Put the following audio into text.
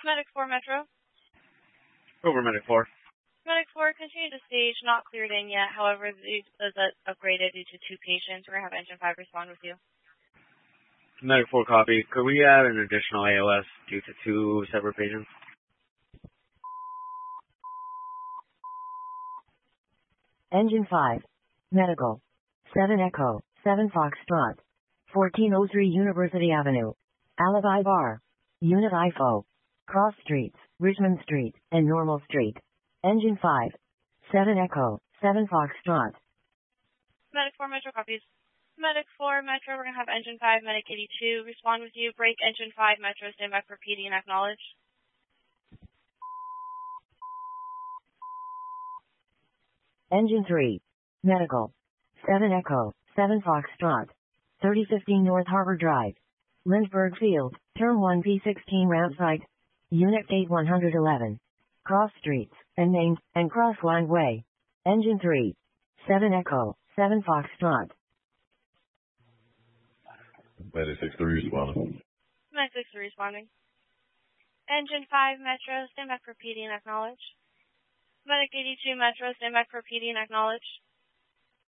Medic 4 Metro. Over Medic 4. Medic 4, continue to stage, not cleared in yet. However, these is upgraded due to 2 patients. We're going to have Engine 5 respond with you. Medic 4 copy. Could we add an additional AOS due to 2 separate patients? Engine 5. Medical. 7 Echo, 7 Foxtrot. 1403 University Avenue. Alibi Bar. Unit IFO. Cross Streets, Richmond Street, and Normal Street. Engine 5. 7 Echo, 7 Foxtrot. Medic 4 Metro copies. Medic 4 Metro, we're going to have Engine 5, Medic 82 respond with you. Break Engine 5 Metro, stand by for PD and acknowledge. Engine 3. Medical. 7 Echo, 7 Foxtrot. 3015 North Harbor Drive. Lindbergh Field, Turn 1 P16 ramp site. Unit 8111. Cross Streets, and Main, and Cross Line Way. Engine 3. 7 Echo, 7 Foxtrot. Medic 63 responding. Medic 63 responding. Engine 5 Metro, stand by for PD and acknowledge. Medic 82 Metro, stand by for PD and acknowledge.